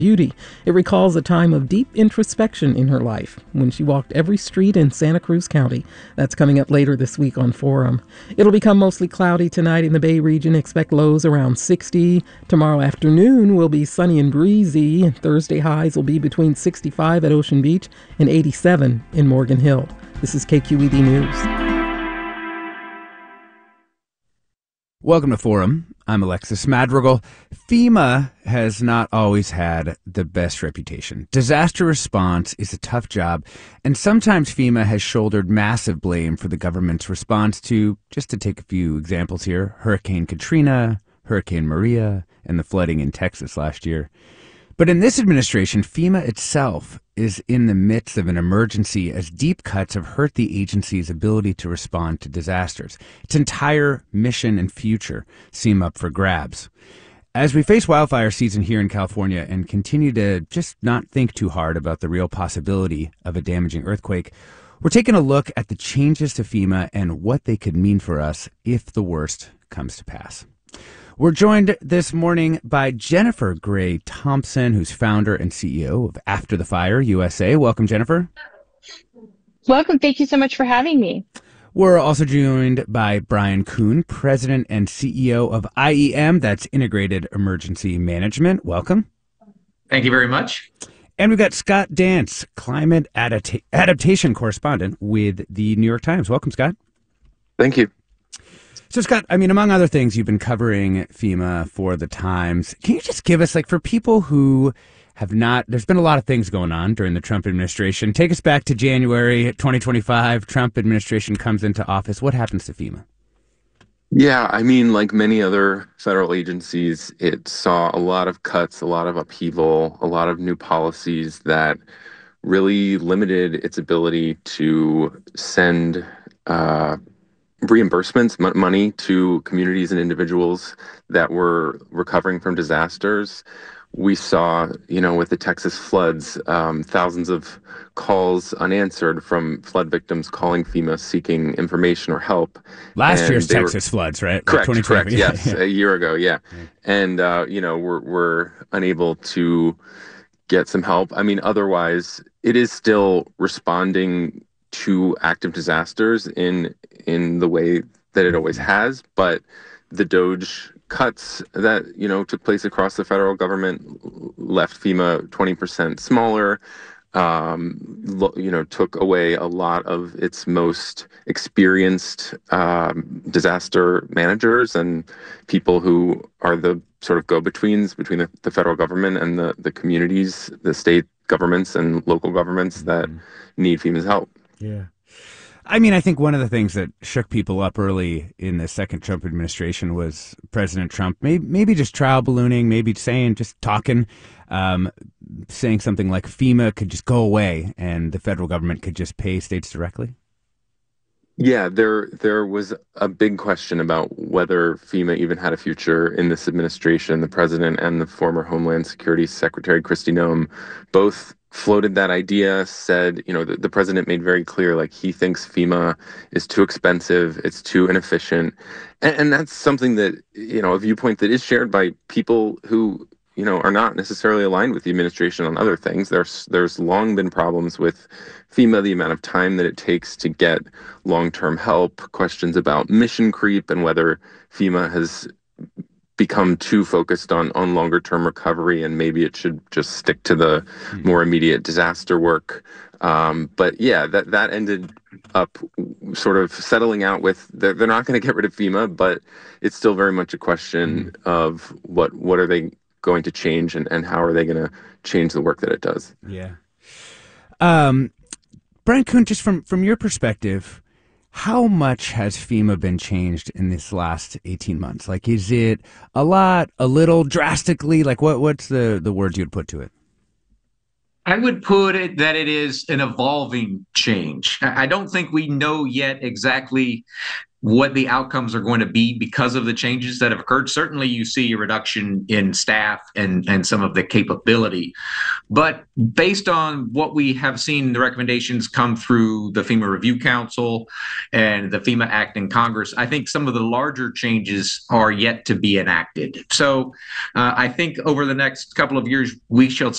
Beauty. It recalls a time of deep introspection in her life when she walked every street in Santa Cruz County. That's coming up later this week on Forum. It'll become mostly cloudy tonight in the Bay region. Expect lows around 60. Tomorrow afternoon will be sunny and breezy. Thursday highs will be between 65 at Ocean Beach and 87 in Morgan Hill. This is KQED News. Welcome to Forum. I'm Alexis Madrigal. FEMA has not always had the best reputation. Disaster response is a tough job, and sometimes FEMA has shouldered massive blame for the government's response to, just to take a few examples here, Hurricane Katrina, Hurricane Maria, and the flooding in Texas last year. But in this administration, FEMA itself is in the midst of an emergency as deep cuts have hurt the agency's ability to respond to disasters. Its entire mission and future seem up for grabs. As we face wildfire season here in California and continue to just not think too hard about the real possibility of a damaging earthquake, we're taking a look at the changes to FEMA and what they could mean for us if the worst comes to pass. We're joined this morning by Jennifer Gray Thompson, who's founder and CEO of After the Fire USA. Welcome, Jennifer. Welcome. Thank you so much for having me. We're also joined by Brian Kuhn, president and CEO of IEM, that's Integrated Emergency Management. Welcome. Thank you very much. And we've got Scott Dance, climate adaptation correspondent with the New York Times. Welcome, Scott. Thank you. So, Scott, I mean, among other things, you've been covering FEMA for the Times. Can you just give us, like, for people who have not, there's been a lot of things going on during the Trump administration. Take us back to January 2025. Trump administration comes into office. What happens to FEMA? Yeah, I mean, like many other federal agencies, it saw a lot of cuts, a lot of upheaval, a lot of new policies that really limited its ability to send reimbursements, money to communities and individuals that were recovering from disasters. We saw, with the Texas floods, thousands of calls unanswered from flood victims calling FEMA seeking information or help. Last year's Texas floods, right? Correct. Yes, a year ago, yeah. And, we're unable to get some help. I mean, otherwise, it is still responding to active disasters in the way that it always has, but the DOGE cuts that took place across the federal government left FEMA 20% smaller, took away a lot of its most experienced disaster managers and people who are the sort of go-betweens between the federal government and the communities, the state governments and local governments that need FEMA's help. Yeah. I mean, I think one of the things that shook people up early in the second Trump administration was President Trump maybe just trial ballooning, maybe saying something like FEMA could just go away and the federal government could just pay states directly. Yeah, there was a big question about whether FEMA even had a future in this administration. The president and the former Homeland Security Secretary, Kristi Noem, both floated that idea, said, the president made very clear, like, he thinks FEMA is too expensive, it's too inefficient. And that's something that, a viewpoint that is shared by people who, are not necessarily aligned with the administration on other things. There's long been problems with FEMA, the amount of time that it takes to get long-term help, questions about mission creep and whether FEMA has become too focused on longer-term recovery and maybe it should just stick to the more immediate disaster work. But yeah, that ended up sort of settling out with they're not going to get rid of FEMA, but it's still very much a question of what are they going to change and how are they going to change the work that it does. Yeah. Brian Kuhn, just from your perspective, how much has FEMA been changed in this last 18 months? Like, is it a lot, a little, drastically? Like, what's the words you'd put to it? I would put it that it is an evolving change. I don't think we know yet exactly what the outcomes are going to be because of the changes that have occurred. Certainly, you see a reduction in staff and some of the capability. But based on what we have seen, the recommendations come through the FEMA Review Council and the FEMA Act in Congress, I think some of the larger changes are yet to be enacted. So I think over the next couple of years, we shall